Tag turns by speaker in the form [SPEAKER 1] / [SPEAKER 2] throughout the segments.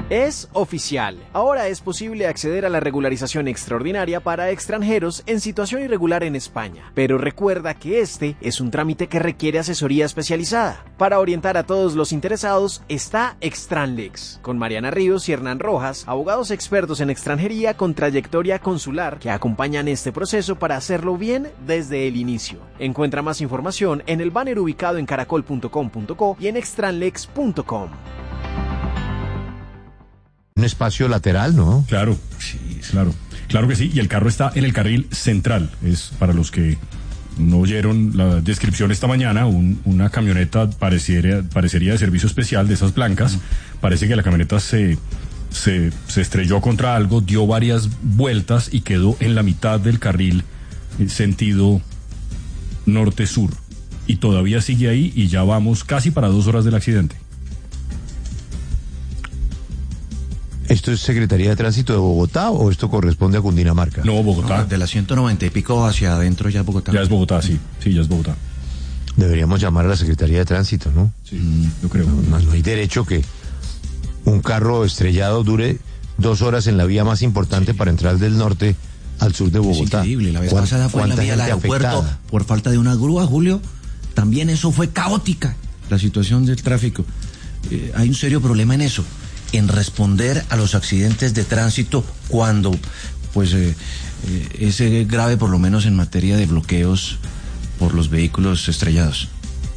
[SPEAKER 1] Es oficial. Ahora es posible acceder a la regularización extraordinaria para extranjeros en situación irregular en España. Pero recuerda que este es un trámite que requiere asesoría especializada. Para orientar a todos los interesados está Extranlex, con Mariana Ríos y Hernán Rojas, abogados expertos en extranjería con trayectoria consular que acompañan este proceso para hacerlo bien desde el inicio. Encuentra más información en el banner ubicado en caracol.com.co y en extranlex.com.
[SPEAKER 2] Un espacio lateral, ¿no?
[SPEAKER 3] Claro, sí, claro que sí, y el carro está en el carril central. Es para los que no oyeron la descripción esta mañana, una camioneta parecería de servicio especial, de esas blancas. Parece que la camioneta se estrelló contra algo, dio varias vueltas y quedó en la mitad del carril sentido norte-sur. Y todavía sigue ahí y ya vamos casi para 2 horas del accidente.
[SPEAKER 2] ¿Esto es Secretaría de Tránsito de Bogotá o esto corresponde a Cundinamarca?
[SPEAKER 3] No, Bogotá.
[SPEAKER 4] No, de la 190 y pico hacia adentro ya es Bogotá.
[SPEAKER 3] Ya es Bogotá, sí, ya es Bogotá.
[SPEAKER 2] Deberíamos llamar a la Secretaría de Tránsito, ¿no?
[SPEAKER 3] Sí, yo creo.
[SPEAKER 2] No hay derecho que un carro estrellado dure 2 horas en la vía más importante para entrar del norte al sur de Bogotá.
[SPEAKER 4] Es increíble, la vez pasada fue en la vía del aeropuerto afectada por falta de una grúa, Julio. También eso fue caótica, la situación del tráfico. Hay un serio problema en eso, en responder a los accidentes de tránsito cuando es grave, por lo menos en materia de bloqueos por los vehículos estrellados.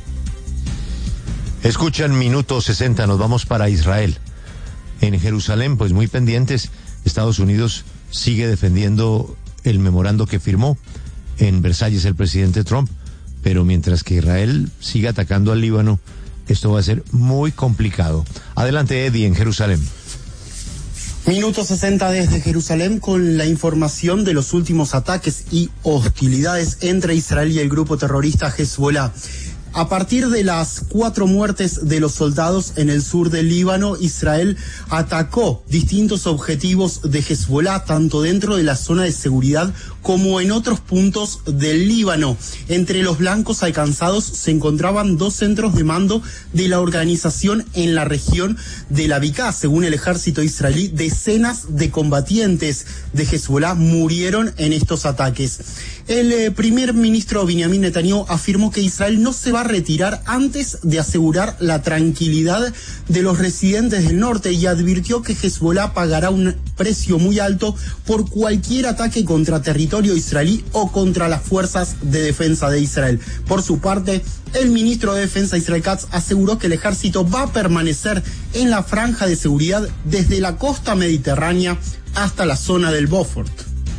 [SPEAKER 2] Escuchan Minuto 60, nos vamos para Israel. En Jerusalén, pues muy pendientes, Estados Unidos sigue defendiendo el memorando que firmó en Versalles el presidente Trump, pero mientras que Israel sigue atacando al Líbano, esto va a ser muy complicado. Adelante, Eddie, en Jerusalén.
[SPEAKER 5] Minuto 60 desde Jerusalén con la información de los últimos ataques y hostilidades entre Israel y el grupo terrorista Hezbollah. A partir de las 4 muertes de los soldados en el sur del Líbano, Israel atacó distintos objetivos de Hezbollah, tanto dentro de la zona de seguridad como en otros puntos del Líbano. Entre los blancos alcanzados se encontraban 2 centros de mando de la organización en la región de la Bicá. Según el ejército israelí, decenas de combatientes de Hezbollah murieron en estos ataques. El primer ministro Benjamin Netanyahu afirmó que Israel no se va a retirar antes de asegurar la tranquilidad de los residentes del norte y advirtió que Hezbollah pagará un precio muy alto por cualquier ataque contra territorio israelí o contra las fuerzas de defensa de Israel. Por su parte, el ministro de Defensa Israel Katz aseguró que el ejército va a permanecer en la franja de seguridad desde la costa mediterránea hasta la zona del Beaufort.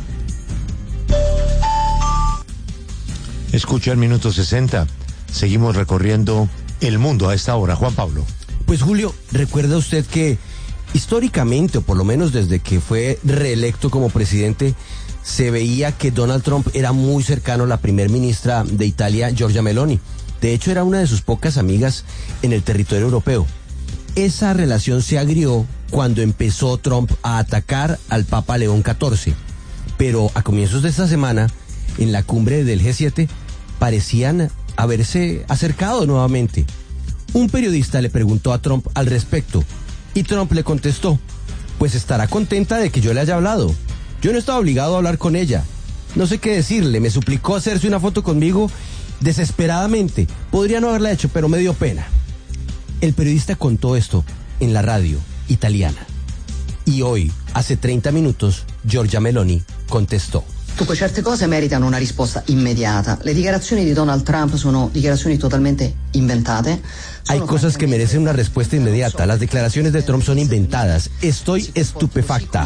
[SPEAKER 2] Escucha el Minuto 60. Seguimos recorriendo el mundo a esta hora. Juan Pablo.
[SPEAKER 6] Pues Julio, ¿recuerda usted que históricamente, o por lo menos desde que fue reelecto como presidente, se veía que Donald Trump era muy cercano a la primer ministra de Italia, Giorgia Meloni? De hecho, era una de sus pocas amigas en el territorio europeo. Esa relación se agrió cuando empezó Trump a atacar al Papa León XIV. Pero a comienzos de esta semana, en la cumbre del G7, parecían haberse acercado nuevamente. Un periodista le preguntó a Trump al respecto y Trump le contestó: pues estará contenta de que yo le haya hablado. Yo no estaba obligado a hablar con ella. No sé qué decirle, me suplicó hacerse una foto conmigo desesperadamente. Podría no haberla hecho, pero me dio pena. El periodista contó esto en la radio italiana. Y hoy, hace 30 minutos, Giorgia Meloni contestó:
[SPEAKER 7] Dunque, certe cose meritano una risposta immediata. Le dichiarazioni di Donald Trump sono dichiarazioni totalmente inventate.
[SPEAKER 6] Hay cosas que merecen una respuesta inmediata. Las declaraciones de Trump son inventadas. Estoy estupefacta.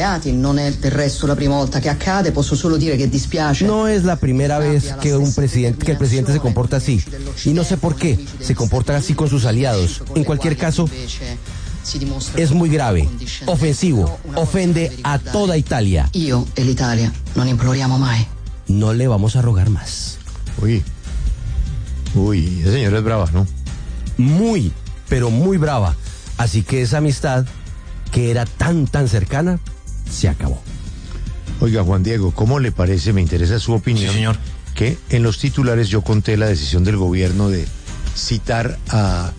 [SPEAKER 6] No es la primera vez que el presidente se comporta así. Y no sé por qué se comporta así con sus aliados. En cualquier caso, es muy grave, ofensivo, ofende a toda Italia.
[SPEAKER 7] Io e l'Italia non imploriamo mai.
[SPEAKER 6] No le vamos a rogar más.
[SPEAKER 2] Uy, esa señora es brava, ¿no?
[SPEAKER 6] Muy, pero muy brava. Así que esa amistad, que era tan cercana, se acabó.
[SPEAKER 2] Oiga, Juan Diego, ¿cómo le parece? Me interesa su opinión.
[SPEAKER 4] Sí, señor.
[SPEAKER 2] Que en los titulares yo conté la decisión del gobierno de citar a